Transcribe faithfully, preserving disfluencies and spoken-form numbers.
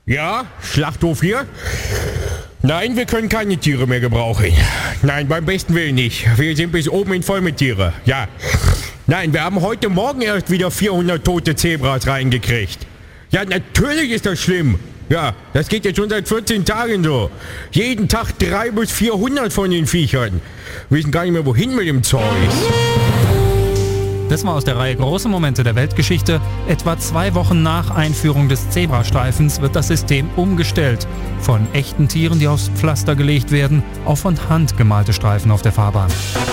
Ja, Schlachthof hier? Nein, wir können keine Tiere mehr gebrauchen. Nein, beim besten Willen nicht. Wir sind bis oben hin voll mit Tiere. Ja. Nein, wir haben heute Morgen erst wieder vierhundert tote Zebras reingekriegt. Ja, natürlich ist das schlimm. Ja, das geht jetzt schon seit vierzehn Tagen so. Jeden Tag dreihundert bis vierhundert von den Viechern. Wir wissen gar nicht mehr, wohin mit dem Zeug. Das war aus der Reihe Große Momente der Weltgeschichte. Etwa zwei Wochen nach Einführung des Zebrastreifens wird das System umgestellt. Von echten Tieren, die aufs Pflaster gelegt werden, auf von Hand gemalte Streifen auf der Fahrbahn.